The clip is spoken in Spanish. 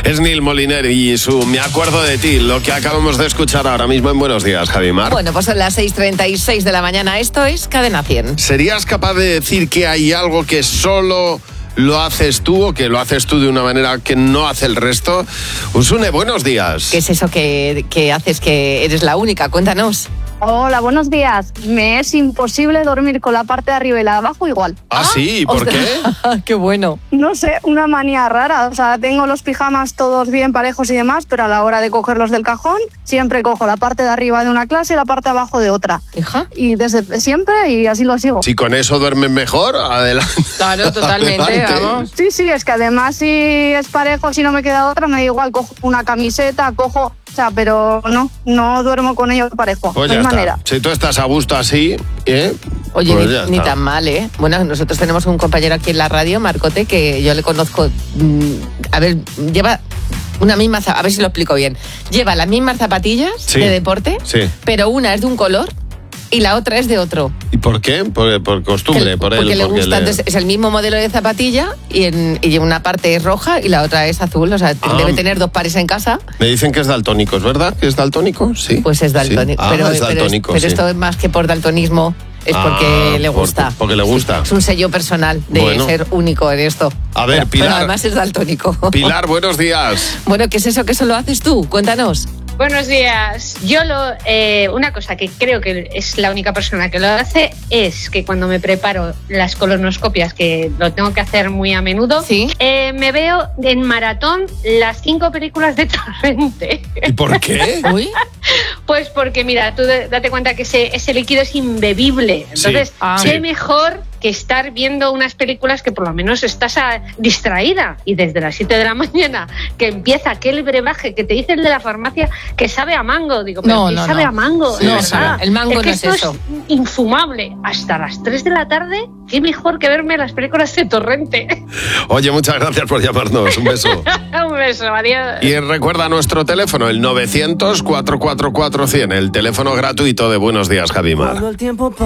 Es Neil Moliner y su Me acuerdo de ti, lo que acabamos de escuchar ahora mismo en Buenos Días, Javimar. Bueno, pues son las 6:36 de la mañana. Esto es Cadena 100. ¿Serías capaz de decir que hay algo que solo lo haces tú o que lo haces tú de una manera que no hace el resto? Usune, buenos días. ¿Qué es eso que haces que eres la única? Cuéntanos. Hola, buenos días. Me es imposible dormir con la parte de arriba y la de abajo igual. ¿Ah, sí? ¿Por qué? ¡Qué bueno! No sé, una manía rara. O sea, tengo los pijamas todos bien parejos y demás, pero a la hora de cogerlos del cajón, siempre cojo la parte de arriba de una clase y la parte de abajo de otra. ¿Hija? Y desde siempre, y así lo sigo. Si con eso duermen mejor, adelante. Claro, totalmente, Adelante. vamos. Sí, es que además si es parejo, si no me queda otra, me da igual. Cojo una camiseta, cojo... O sea, pero no duermo con ellos parejo. Pues no ya hay está. manera. Si tú estás a gusto así, Oye, pues ya ni está. tan mal, ¿eh? Bueno, nosotros tenemos un compañero aquí en la radio, Marcote, que yo le conozco. A ver, lleva una misma... A ver si lo explico bien. Lleva las mismas zapatillas Sí. de deporte, Sí. pero una es de un color y la otra es de otro. ¿Y por qué? Por costumbre, por él. Porque le gusta. le- Entonces, es el mismo modelo de zapatilla y una parte es roja y la otra es azul. O sea, debe tener dos pares en casa. Me dicen que es daltónico, ¿es verdad que es daltónico? Sí. Pues es daltónico. Sí. Pero Es daltónico, pero sí. esto es más que por daltonismo. Es porque le gusta. Porque le gusta. Es un sello personal de Bueno. ser único en esto. A ver, Pero Pilar. además es daltónico. Pilar, buenos días. Bueno, ¿qué es eso que solo haces tú? Cuéntanos. Buenos días. Yo una cosa que creo que es la única persona que lo hace es que cuando me preparo las colonoscopias, que lo tengo que hacer muy a menudo, ¿Sí? Me veo en maratón las 5 películas de Torrente. ¿Y por qué? Uy. Pues porque, mira, tú date cuenta que ese líquido es imbebible. Entonces, Sí. qué Sí. mejor que estar viendo unas películas que por lo menos estás distraída. Y desde las 7 de la mañana que empieza aquel brebaje que te dicen de la farmacia que sabe a mango. Digo, pero ¿qué sabe a mango? Sí, De sí. verdad. El mango es que no es esto eso. es infumable. Hasta las 3 de la tarde, qué mejor que verme las películas de Torrente. Oye, muchas gracias por llamarnos. Un beso. Un beso, adiós. Y recuerda nuestro teléfono, el 900-444-100, el teléfono gratuito de Buenos Días, Javimar.